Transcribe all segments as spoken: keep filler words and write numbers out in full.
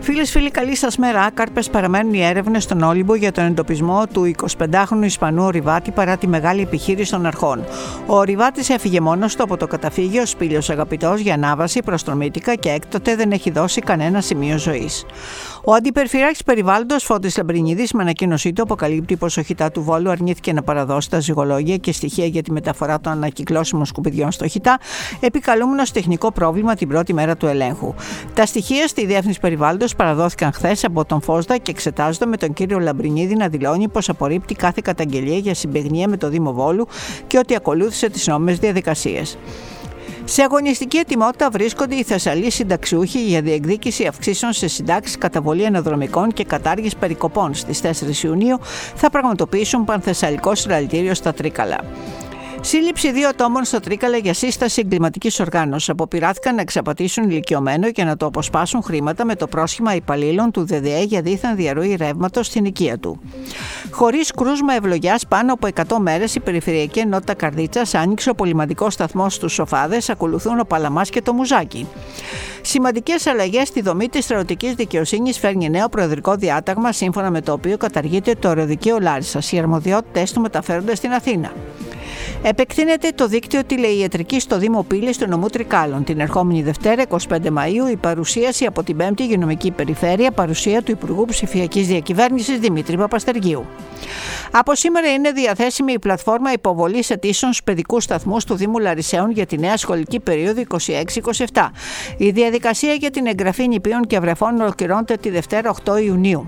Φίλες, φίλοι, καλή σας μέρα. Άκαρπες παραμένουν οι έρευνες στον Όλυμπο για τον εντοπισμό του εικοσιπεντάχρονου Ισπανού Ορειβάτη παρά τη μεγάλη επιχείρηση των αρχών. Ο Ορειβάτης έφυγε μόνος του από το καταφύγιο Σπήλιος Αγαπητός για ανάβαση προς τον Μύτικα και έκτοτε δεν έχει δώσει κανένα σημείο ζωής. Ο Αντιπεριφερειάρχης Περιβάλλοντος Φώτης Λαμπρινίδης, με ανακοίνωσή του, αποκαλύπτει πως ο Χιτά του Βόλου αρνήθηκε να παραδώσει τα ζυγολόγια και στοιχεία για τη μεταφορά των ανακυκλώσιμων σκουπιδιών στο Χιτά, επικαλούμενος τεχνικό πρόβλημα την πρώτη μέρα του ελέγχου. Τα στοιχεία στη Διεύθυνση Περιβάλλοντος παραδόθηκαν χθες από τον Φώσδα και εξετάζονται, με τον κύριο Λαμπρινίδη να δηλώνει πως απορρίπτει κάθε καταγγελία για συμπαιγνία με το Δήμο Βόλου και ότι ακολούθησε τις νόμιμες διαδικασίες. Σε αγωνιστική ετοιμότητα βρίσκονται οι Θεσσαλοί συνταξιούχοι για διεκδίκηση αυξήσεων σε συντάξεις, καταβολή αναδρομικών και κατάργηση περικοπών. Στις τέσσερις Ιουνίου θα πραγματοποιήσουν πανθεσσαλικό συλλαλητήριο στα Τρίκαλα. Σύλληψη δύο ατόμων στο Τρίκαλα για σύσταση εγκληματικής οργάνωσης. Αποπειράθηκαν να εξαπατήσουν ηλικιωμένο και να το αποσπάσουν χρήματα με το πρόσχημα υπαλλήλων του ΔΔΕ για δίθεν διαρροή ρεύματος στην οικία του. Χωρίς κρούσμα ευλογιάς, πάνω από εκατό μέρες η Περιφερειακή Ενότητα Καρδίτσας άνοιξε ο πολυμαντικός σταθμός στους Σοφάδες, ακολουθούν ο Παλαμάς και το Μουζάκι. Σημαντικές αλλαγές στη δομή της στρατιωτικής δικαιοσύνης φέρνει νέο προεδρικό διάταγμα, σύμφωνα με το οποίο καταργείται το αεροδικείο Λάρισσας. Οι αρμοδιότητες του μεταφέρονται στην Αθήνα. Επεκτείνεται το δίκτυο τηλεϊατρικής στο Δήμο Πύλης του νομού Τρικάλων. Την ερχόμενη Δευτέρα, εικοστή πέμπτη Μαΐου, η παρουσίαση από την πέμπτη Υγειονομική Περιφέρεια, παρουσία του Υπουργού Ψηφιακής Διακυβέρνησης Δημήτρη Παπαστεργίου. Από σήμερα είναι διαθέσιμη η πλατφόρμα υποβολής αιτήσεων στους παιδικούς σταθμούς του Δήμου Λαρισαίων για τη νέα σχολική περίοδο είκοσι έξι είκοσι επτά. Η διαδικασία για την εγγραφή νηπίων και βρεφών ολοκληρώνεται τη Δευτέρα οκτώ Ιουνίου.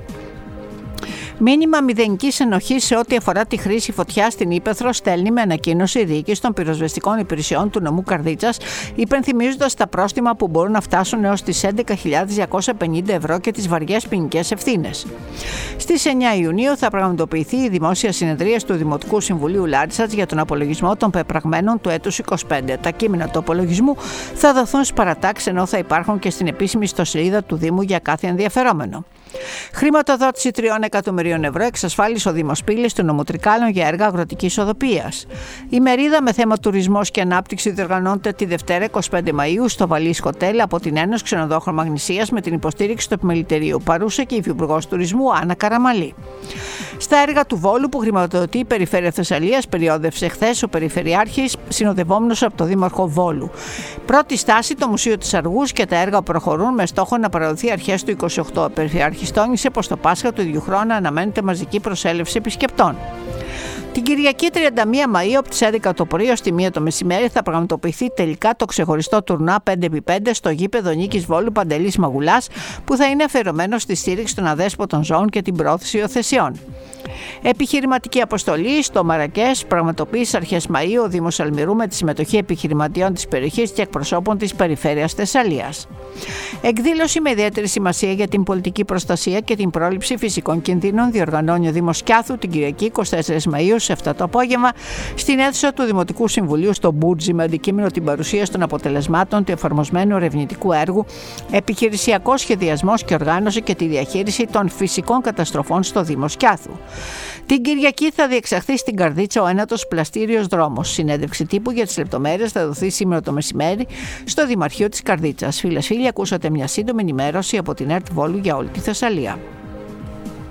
Μήνυμα μηδενικής ενοχής σε ό,τι αφορά τη χρήση φωτιάς στην Ύπαιθρο στέλνει με ανακοίνωση η διοίκηση των πυροσβεστικών υπηρεσιών του νομού Καρδίτσας, υπενθυμίζοντας τα πρόστιμα που μπορούν να φτάσουν έως τις έντεκα χιλιάδες διακόσια πενήντα ευρώ και τις βαριές ποινικές ευθύνες. Στις εννέα Ιουνίου θα πραγματοποιηθεί η δημόσια συνεδρία του Δημοτικού Συμβουλίου Λάρισσας για τον απολογισμό των πεπραγμένων του έτους είκοσι πέντε. Τα κείμενα του απολογισμού θα δοθούν στις παρατάξεις, ενώ θα υπάρχουν και στην επίσημη ιστοσελίδα του Δήμου για κάθε ενδιαφερόμενο. Χρηματοδότηση τριών εκατομμυρίων ευρώ εξασφάλισε ο Δήμος Πύλης του νομού Τρικάλων για έργα αγροτικής οδοποιίας. Η μερίδα με θέμα τουρισμός και ανάπτυξη διοργανώνεται τη Δευτέρα εικοστή πέμπτη Μαΐου στο Βαλής Χοτέλ από την Ένωση Ξενοδόχων Μαγνησίας με την υποστήριξη του Επιμελητηρίου. Παρούσα και η Υφυπουργός Τουρισμού Άννα Καραμαλή. Στα έργα του Βόλου που χρηματοδοτεί η Περιφέρεια Θεσσαλίας περιόδευσε χθες ο Περιφερειάρχης, συνοδευόμενος από το Δήμαρχο Βόλου. Πρώτη στάση το Μουσείο της Αργούς και τα έργα προχωρούν με στόχο να παραδοθεί αρχές του είκοσι οκτώ. Ο Περιφερειάρχης τόνισε πως το Πάσχα του ίδιου χρόνου αναμένεται μαζική προσέλευση επισκεπτών. Την Κυριακή τριάντα μία Μαΐου από τις έντεκα το πρωί ως τη μία το μεσημέρι θα πραγματοποιηθεί τελικά το ξεχωριστό τουρνουά πέντε επί πέντε στο γήπεδο Νίκης Βόλου Παντελής Μαγουλάς, που θα είναι αφιερωμένο στη στήριξη των αδέσποτων ζώων και την πρόθεση υιοθεσιών. Επιχειρηματική αποστολή στο Μαρακές πραγματοποίησε αρχές Μαΐου ο Δήμος Αλμυρού με τη συμμετοχή επιχειρηματιών της περιοχής και εκπροσώπων της Περιφέρειας Θεσσαλίας. Εκδήλωση με ιδιαίτερη σημασία για την πολιτική προστασία και την πρόληψη φυσικών κινδύνων διοργανώνει ο Δήμος Κιάθου την Κυριακή εικοστή τέταρτη Μαΐου σε επτά το απόγευμα στην αίθουσα του Δημοτικού Συμβουλίου στο Μπούτζι, με αντικείμενο την παρουσίαση των αποτελεσμάτων του εφαρμοσμένου ερευνητικού έργου Επιχειρησιακός σχεδιασμός και οργάνωση και τη διαχείριση των φυσικών καταστροφών στο Δήμο Κιάθου. Την Κυριακή θα διεξαχθεί στην Καρδίτσα ο ένατος πλαστήριος δρόμος. Συνέντευξη τύπου για τις λεπτομέρειες θα δοθεί σήμερα το μεσημέρι στο Δημαρχείο της Καρδίτσας. Φίλες, φίλοι, ακούσατε μια σύντομη ενημέρωση από την ΕΡΤ Βόλου για όλη τη Θεσσαλία.